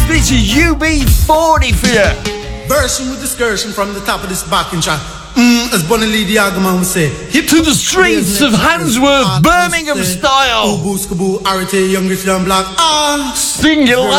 This is UB40 for you. Version with discursion from the top of this backing track. As Bonnie Lee Diagaman would say, hip to the streets of Handsworth, Birmingham style. Boo, skaboo, arity, young, rich, young, black. Singular.